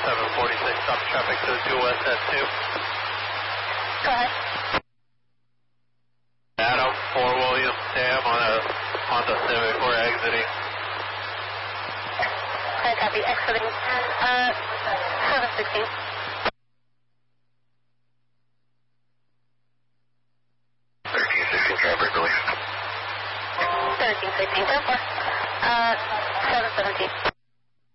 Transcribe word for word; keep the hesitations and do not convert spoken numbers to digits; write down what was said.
seven forty-six, stop traffic to due west at two. Go ahead. Adam, four William Sam on a Honda Civic, we're exiting. I copy, exiting. Uh, seven sixteen. thirteen sixteen, traffic release. thirteen sixteen, go for. Uh, seven seventeen.